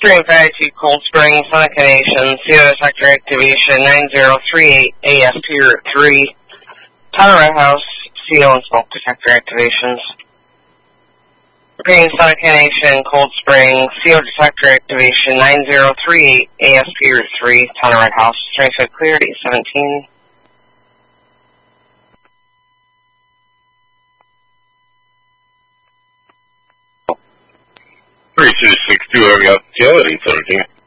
352 Cold Spring, Seneca Nation, CO Sector Activation 9038, ASP Route 3, Tower House, CO and Smoke Detector Activations. Repeating Seneca Nation, Cold Spring, CO Detector Activation 9038, ASP Route 3, Tower House, transfer clear to 17. Three two 6 2, I've got tail at 817.